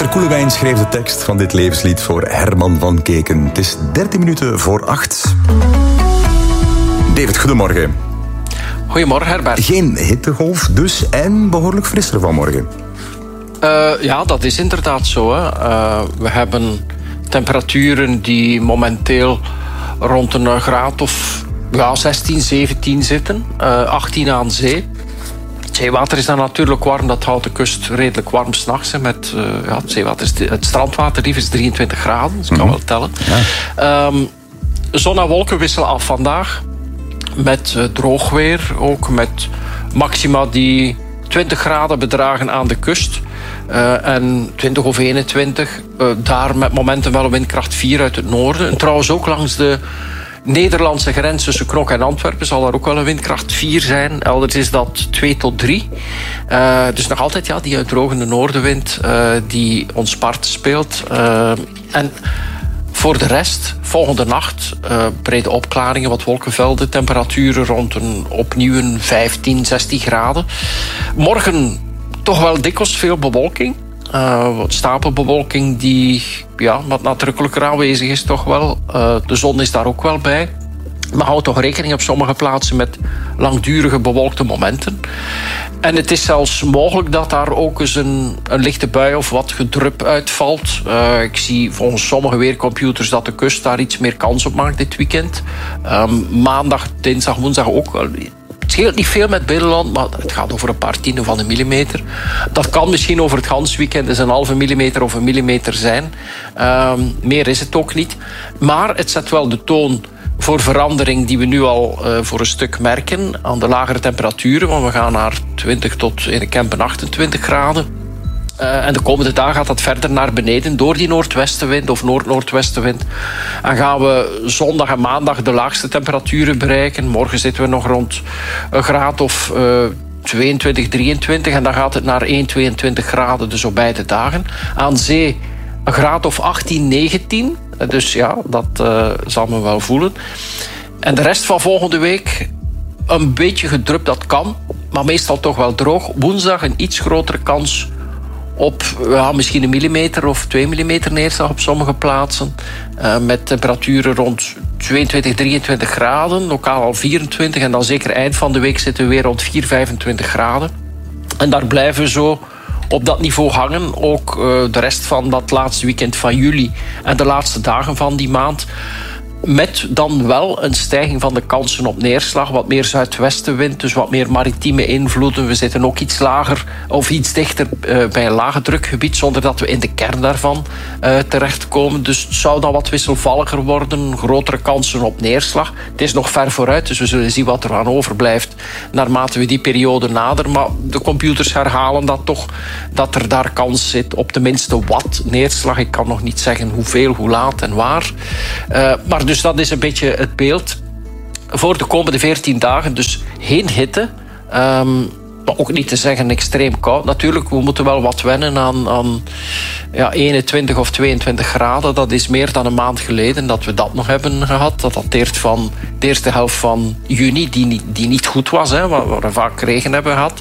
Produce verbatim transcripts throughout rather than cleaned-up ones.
Peter Koelewijn schreef de tekst van dit levenslied voor Herman van Keken. Het is dertien minuten voor acht. David, goedemorgen. Goedemorgen, Herbert. Geen hittegolf dus en behoorlijk frisser vanmorgen. Uh, ja, dat is inderdaad zo. Hè. Uh, we hebben temperaturen die momenteel rond een graad of ja, zestien, zeventien zitten. Uh, achttien aan zee. Het zeewater is dan natuurlijk warm. Dat houdt de kust redelijk warm s'nachts. Met uh, ja, het, zeewater is, het strandwater liefst is drieëntwintig graden. Dus ik kan mm-hmm. wel tellen. Ja. Um, zon en wolken wisselen af vandaag. Met uh, droog weer. Ook met maxima die twintig graden bedragen aan de kust. Uh, en twintig of eenentwintig. Uh, daar met momenten wel een windkracht vier uit het noorden. En trouwens ook langs de Nederlandse grens tussen Knok en Antwerpen zal daar ook wel een windkracht vier zijn. Elders is dat twee tot drie. Uh, dus nog altijd ja, die uitdrogende noordenwind uh, die ons part speelt. Uh, en voor de rest, volgende nacht, uh, brede opklaringen, wat wolkenvelden. Temperaturen rond een opnieuw een vijftien, zestien graden. Morgen toch wel dikwijls veel bewolking. Uh, wat stapelbewolking die ja, wat nadrukkelijker aanwezig is toch wel. Uh, de zon is daar ook wel bij. Maar houd toch rekening op sommige plaatsen met langdurige bewolkte momenten. En het is zelfs mogelijk dat daar ook eens een, een lichte bui of wat gedrup uitvalt. Uh, ik zie volgens sommige weercomputers dat de kust daar iets meer kans op maakt dit weekend. Um, maandag, dinsdag, woensdag ook wel. Het scheelt niet veel met binnenland, maar het gaat over een paar tienden van een millimeter. Dat kan misschien over het ganse weekend eens een halve millimeter of een millimeter zijn. Um, meer is het ook niet. Maar het zet wel de toon voor verandering die we nu al uh, voor een stuk merken aan de lagere temperaturen. Want we gaan naar twintig tot in de Kempen achtentwintig graden. Uh, en de komende dagen gaat dat verder naar beneden door die noordwestenwind of noord-noordwestenwind. En gaan we zondag en maandag de laagste temperaturen bereiken. Morgen zitten we nog rond een graad of uh, tweeëntwintig, drieëntwintig. En dan gaat het naar één, tweeëntwintig graden, dus op beide dagen. Aan zee een graad of achttien, negentien. Dus ja, dat uh, zal men wel voelen. En de rest van volgende week een beetje gedrupt, dat kan. Maar meestal toch wel droog. Woensdag een iets grotere kans op ja, misschien een millimeter of twee millimeter neerslag op sommige plaatsen. Uh, met temperaturen rond tweeëntwintig, drieëntwintig graden. Lokaal al vierentwintig. En dan zeker eind van de week zitten we weer rond vier, vijfentwintig graden. En daar blijven we zo op dat niveau hangen. Ook uh, de rest van dat laatste weekend van juli. En de laatste dagen van die maand. Met dan wel een stijging van de kansen op neerslag. Wat meer zuidwestenwind, dus wat meer maritieme invloeden. We zitten ook iets lager of iets dichter uh, bij een lage drukgebied, zonder dat we in de kern daarvan uh, terechtkomen. Dus het zou dan wat wisselvalliger worden. Grotere kansen op neerslag. Het is nog ver vooruit, dus we zullen zien wat er aan overblijft naarmate we die periode naderen. Maar de computers herhalen dat toch, dat er daar kans zit op tenminste wat neerslag. Ik kan nog niet zeggen hoeveel, hoe laat en waar. Uh, maar dus dat is een beetje het beeld voor de komende veertien dagen. Dus geen hitte, um, maar ook niet te zeggen extreem koud. Natuurlijk, we moeten wel wat wennen aan, aan ja, eenentwintig of tweeëntwintig graden. Dat is meer dan een maand geleden dat we dat nog hebben gehad. Dat dateert van de eerste helft van juni, die niet, die niet goed was, hè, waar we vaak regen hebben gehad.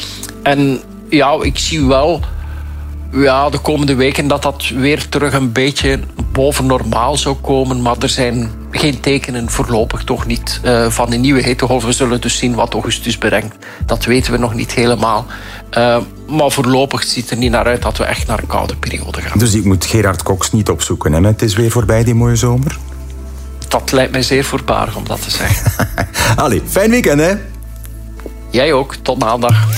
En ja, ik zie wel ja, de komende weken dat dat weer terug een beetje boven normaal zou komen. Maar er zijn geen tekenen voorlopig toch niet uh, van een nieuwe hittegolf. We zullen dus zien wat augustus brengt. Dat weten we nog niet helemaal. Uh, maar voorlopig ziet het er niet naar uit dat we echt naar een koude periode gaan. Dus ik moet Gerard Cox niet opzoeken, hè? Het is weer voorbij, die mooie zomer. Dat lijkt mij zeer voorbarig om dat te zeggen. Allee, fijn weekend, hè? Jij ook. Tot maandag.